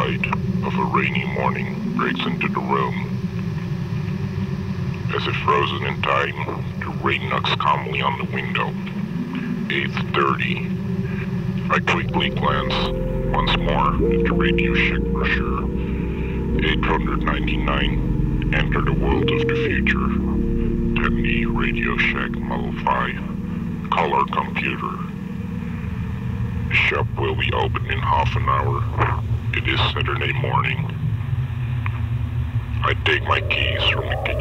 light of a rainy morning breaks into the room. As if frozen in time, the rain knocks calmly on the window. 8:30. I quickly glance once more at the Radio Shack brochure. 899. Enter the world of the future. 10D Radio Shack Model 5. Color computer. The shop will be open in half an hour. It is Saturday morning. I take my keys from the kitchen